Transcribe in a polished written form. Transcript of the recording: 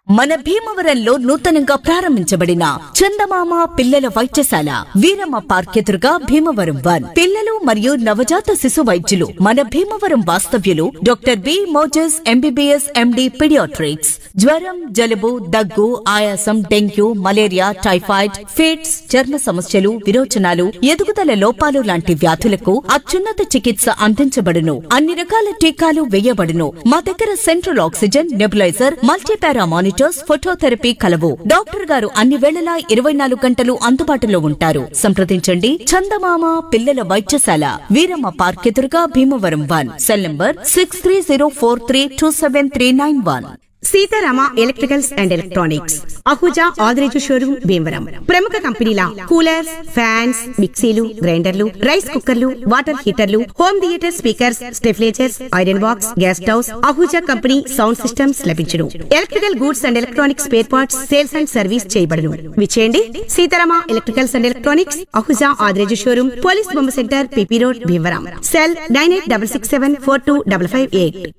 మన భీమవరంలో నూతనంగా ప్రారంభించబడిన చందమామ పిల్లల వైద్యశాల వీరమ్మ పార్క్ ఎదురుగా భీమవరం 1 పిల్లలు మరియు నవజాత శిశు వైద్యులు మన భీమవరం వాస్తవ్యులు doctor B Moses MBBS MD paediatrics. జ్వరం, జలుబు, దగ్గు, ఆయాసం, డెంగ్యూ, మలేరియా, టైఫాయిడ్, ఫిట్స్, చర్మ సమస్యలు, విరోచనాలు, ఎదుగుదల లోపాలు లాంటి వ్యాధులకు అత్యున్నత చికిత్స అందించబడును. అన్ని రకాల టీకాలు వేయబడును. మా దగ్గర central oxygen, nebuliser, multipara monitor, phototherapy కలవు. డాక్టర్ గారు అన్ని వేళలా 24 గంటలు అందుబాటులో ఉంటారు. సంప్రదించండి. చందమామ పిల్లల వైద్యశాల వీరమ్మ పార్క్ ఎదురుగా Bhimavaram 1. Cell number 6304327391. Sitarama electricals and electronics, Ahuja Adireju showroom, Bhimavaram. ప్రముఖ కంపెనీల కూలర్స్, ఫ్యాన్స్, మిక్సీలు, గ్రైండర్లు, రైస్ కుక్కర్లు, water హీటర్లు, home theatre speakers, స్టెఫ్లేజర్స్, iron box, gas stoves, Ahuja company sound systems లభించును. Electrical goods and electronics spare parts sales and service చేయబడును. విచేయండి. Sitarama electricals and electronics, Ahuja Adireju showroom, police బొమ్మ centre, PP road, Bhimavaram. Cell 9866742558.